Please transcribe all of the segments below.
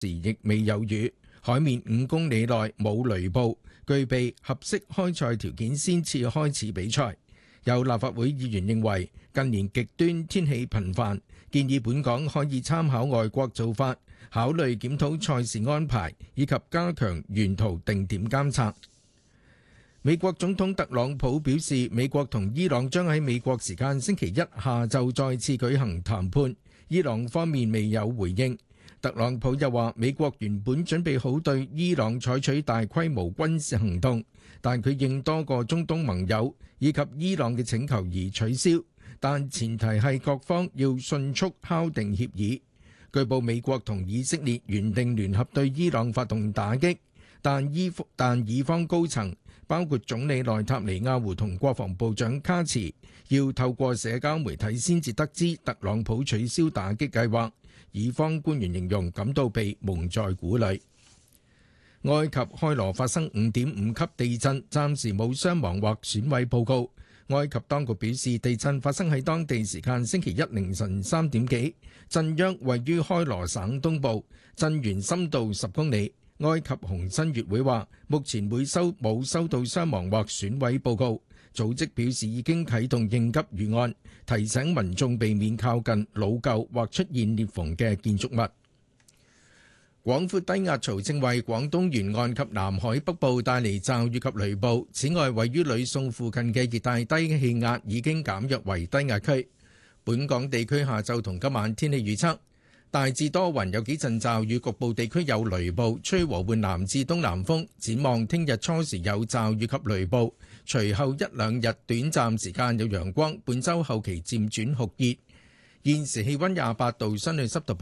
時亦未有雨，海面5公里內冇雷暴，具備合適開賽條件先至開始比賽。有立法會議員認為近年極端天氣頻繁，建議本港可以參考外國做法，考慮檢討賽事安排，以及加強沿途定點監測。美國總統特朗普表示，美國同伊朗將喺美國時間星期一下晝再次舉行談判，伊朗方面未有回應。特朗普又話，美國原本準備好對伊朗採取大規模軍事行動，但佢應多個中東盟友以及伊朗嘅請求而取消，但前提係各方要迅速敲定協議。據報美國同以色列原定聯合對伊朗發動打擊，但以方高層包括總理內塔尼亞胡同國防部長卡茨要透過社交媒體先至得知特朗普取消打擊計劃，以方官員形容感到被蒙在鼓裏。埃及開羅發生5.5級地震，暫時冇傷亡或損毀報告。埃及當局表示，地震發生喺當地時間星期一凌晨3點幾，震央位於開羅省東部，震源深度10公里。埃及紅新月會話，目前冇收到傷亡或損毀報告。組織表示已經啟動應急預案，提醒民眾避免靠近老舊或出現裂縫嘅建築物。廣闊低壓槽正為廣東沿岸及南海北部帶嚟驟雨及雷暴。此外，位於呂宋附近嘅熱帶低氣壓已經減弱為低壓區。本港地區下晝同今晚天氣預測，大致多雲，有幾陣驟雨，局部地區有雷暴，吹和緩南至東南風。展望聽日初時有驟雨及雷暴，隨後一兩日短暫時間有陽光，本週後期漸轉酷熱。現時氣溫28度，相對濕度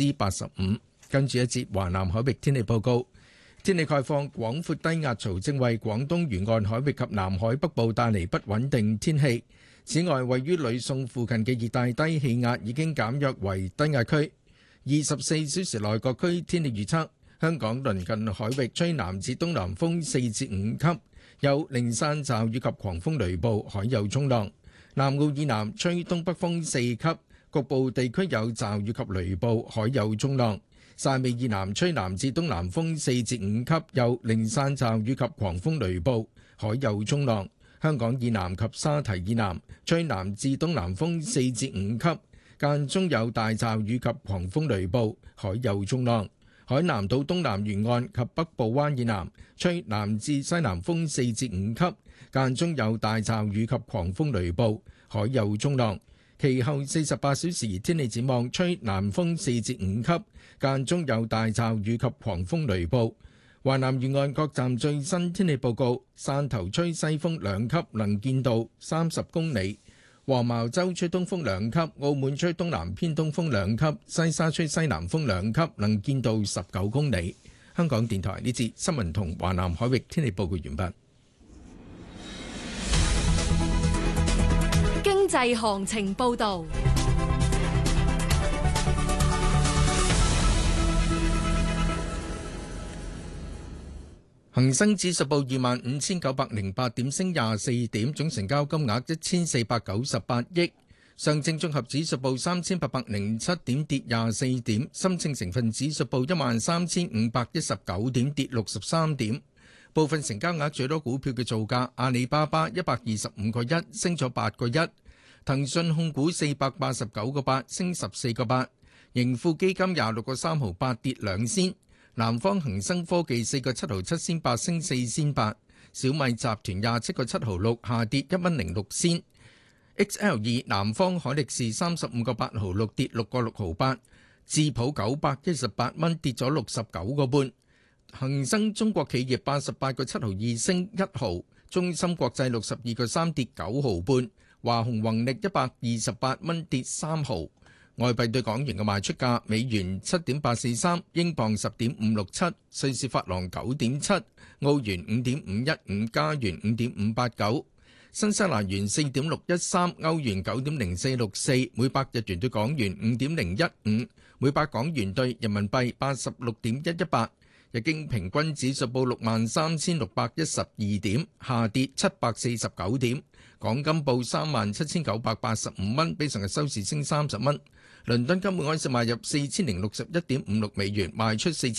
85%。跟住一節華南海域天氣報告，天氣概況，廣闊低壓槽正為廣東沿岸海域及南海北部帶嚟不穩定天氣。此外，位於呂宋附近嘅熱帶低氣壓已經減弱為低壓區。24小時內各區天氣預測，香港鄰近海域吹南至東南風4至5級，有零散驟雨及狂風雷暴，海有衝浪。南澳以南吹東北風4級，局部地區有驟雨及雷暴，海有衝浪。汕尾以南吹南至東南風4至5級，有零散驟雨及狂風雷暴，海有衝浪。香港以南及沙堤以南吹南至東南風4至5級，間中有大驟雨及狂風雷暴，海有衝浪。海南島東南沿岸及北部灣以南吹南至西南風4至5級，間中有大驟雨及狂風雷暴，海有衝浪。其後48小時天氣展望，吹南風4至5級，間中有大驟雨及狂風雷暴。華南沿岸各站最新天氣報告：汕頭吹西風2級，能見度30公里；黃茅洲吹東風2級，澳門吹東南偏東風2級，西沙吹西南風2級，能見度19公里。香港電台呢節新聞同華南海域天氣報告完畢。 經濟行情報導。 恒生指數報25,908點，升24點，總成交金額1498億。上證綜合指數報3807點，跌24點。深證成分指數報13519點，跌63點。部分成交額最多股票嘅造價：阿里巴巴125個1，升咗8個1；騰訊控股489個8，升14個8；盈富基金26個3毫8，跌2仙；南方恒生科技4個7毫7仙8，升4仙8；小米集團27個7毫6，下跌1蚊06仙；XL2 南方海力士35個8毫6，跌6個6毫8；智普918蚊，跌咗69個半。恒生中國企業88個7毫2，升1毫，中芯國際62個3，跌9毫半，華虹宏力128蚊，跌3毫。外幣對港元嘅賣出價：美元7.843，英鎊10.567，瑞士法郎9.7，澳元5.515，加元5.589，新西蘭元4.613，歐元9.0464，每百日元對港元5.015，每百港元對人民幣86.118。日經平均指數報63,612點，下跌749點。港金報37,985蚊，比上日收市升30蚊。 倫敦金每盎司賣入4061.56美元，賣出